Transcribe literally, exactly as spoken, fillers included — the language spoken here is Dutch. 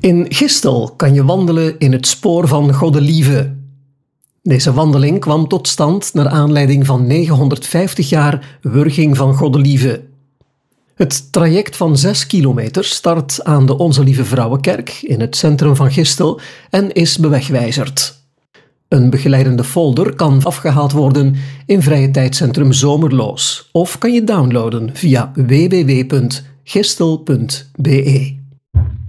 In Gistel kan je wandelen in het spoor van Godelieve. Deze wandeling kwam tot stand naar aanleiding van negenhonderdvijftig jaar wurging van Godelieve. Het traject van zes kilometer start aan de Onze Lieve Vrouwenkerk in het centrum van Gistel en is bewegwijzerd. Een begeleidende folder kan afgehaald worden in Vrije Tijdcentrum Zomerloos of kan je downloaden via w w w punt gistel punt b e.